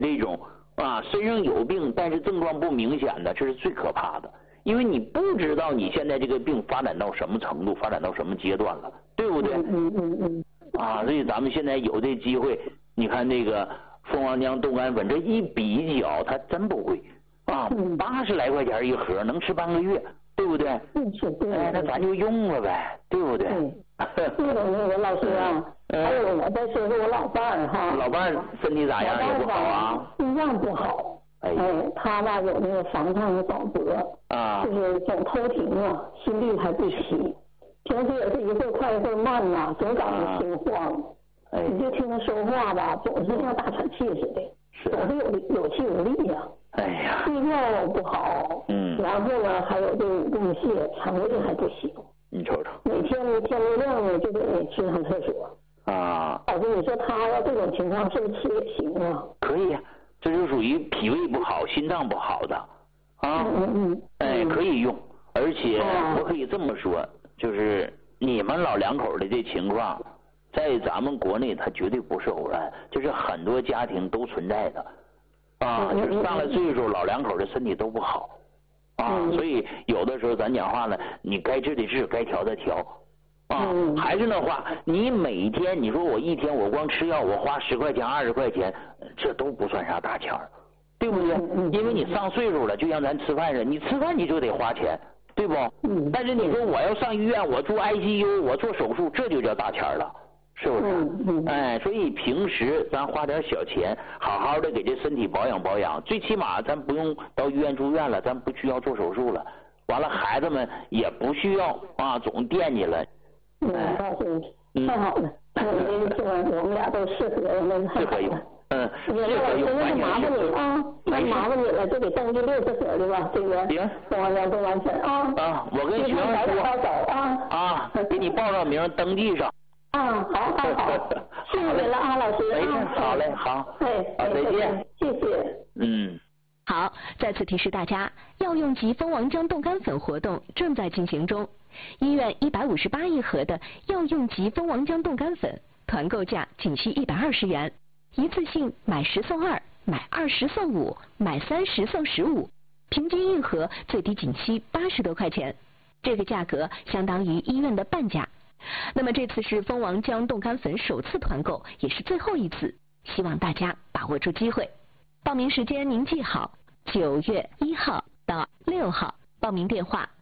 这种身上有病但是症状不明显的，这是最可怕的。因为你不知道你现在这个病发展到什么程度，发展到什么阶段了，对不对？所以咱们现在有这机会，你看那个蜂王浆冻干粉，这一比较，它真不贵，80来块钱一盒，能吃半个月，对不对？那咱就用了呗，对不对？ 那个老师还有我再说说我老伴儿哈。 老伴儿身体咋样？也不好啊？ 心脏不好。他吧有那个房上的早搏就是总偷停心律还不齐，平时也是一会儿快一会儿慢总感觉心慌。你就听他说话吧，总是像大喘气似的，总是有气无力呀。睡觉不好，然后呢还有这个腹泻，肠胃还不行。你瞅瞅，每天天没亮呢就得去趟厕所。老师，你说他要这种情况是不是吃也行啊？可以呀。这就属于脾胃不好、心脏不好的可以用。而且我可以这么说，就是你们老两口的这情况，在咱们国内它绝对不是偶然，就是很多家庭都存在的就是上了岁数，老两口的身体都不好所以有的时候咱讲话呢，你该治的治，该调的调还是那话，你每天你说我一天我光吃药我花10块钱20块钱，这都不算啥大钱儿，对不对？因为你上岁数了，就像咱吃饭似的，你吃饭你就得花钱，对不？但是你说我要上医院，我住 ICU， 我做手术，这就叫大钱了，是不是？所以平时咱花点小钱，好好的给这身体保养保养，最起码咱不用到医院住院了，咱不需要做手术了，完了孩子们也不需要总惦记了。告诉你，太好了！我们俩都适合，适合用。那麻烦你那麻烦你了，就给登记60盒的吧，这个蜂王浆冻干粉我跟徐阳说给你报上名，登记上。好，谢谢您了老师。好嘞，好，再见，谢谢。 好，再次提示大家，药用级蜂王浆冻干粉活动正在进行中。医院158一盒的药用级蜂王浆冻干粉，团购价仅需120元，一次性买10送2，买20送5，买30送15，平均一盒最低仅需80多块钱，这个价格相当于医院的半价。那么这次是蜂王浆冻干粉首次团购，也是最后一次，希望大家把握住机会。报名时间您记好，9月1号到6号，报名电话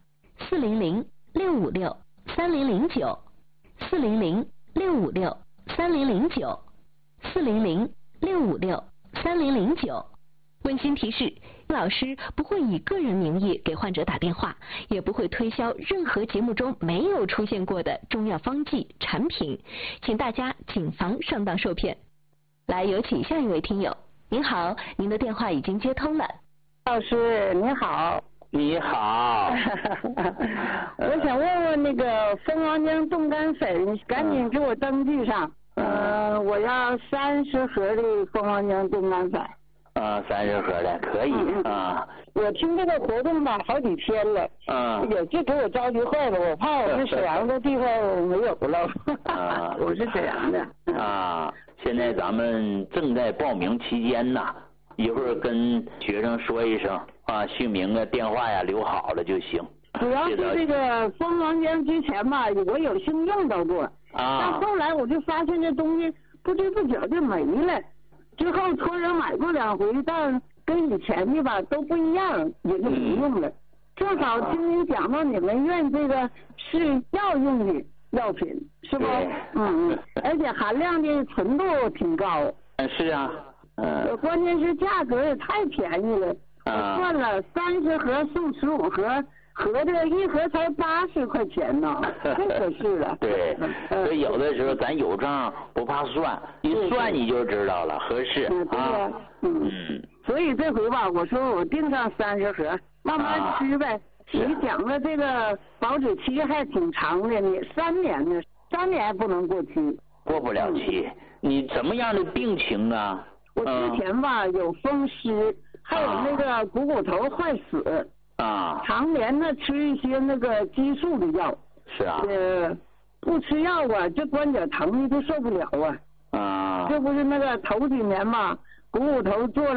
400-656-3009，400-656-3009。温馨提示，老师不会以个人名义给患者打电话，也不会推销任何节目中没有出现过的中药方剂产品，请大家谨防上当受骗。来，有请下一位听友。您好，您的电话已经接通了。 老师你好。 你好。 我想问问那个蜂王浆冻干粉，赶紧给我登记上。我要30盒的蜂王浆冻干粉。 30盒的可以我听这个活动吧好几天了，也是给我着急坏了，我怕我这沈阳的地方没有了。我是沈阳的。 现在咱们正在报名期间呢，一会儿跟学生说一声姓名电话留好了就行。 主要是这个蜂王浆之前吧，我有幸用到过，但后来我就发现这东西不知不觉就没了。之后托人买过2回，但跟以前的吧都不一样，也就不用了。正好听您讲到你们院这个是药用的药品，是吧？而且含量的纯度挺高。 是啊。 关键是价格也太便宜了。算了，30盒送15盒，合着一盒才80块钱呢，太合适了。 对，所以有的时候咱有账不怕算，一算你就知道了，合适所以这回吧，我说我订上30盒，慢慢吃呗。你讲的这个保质期还挺长的，你3年呢，3年不能过期。 过不了期。你什么样的病情啊？ 我之前吧有风湿，还有那个股头坏死。常年呢吃一些那个激素的药。 是啊。 不吃药这关节疼的就受不了这不是那个头几年嘛，股骨头做了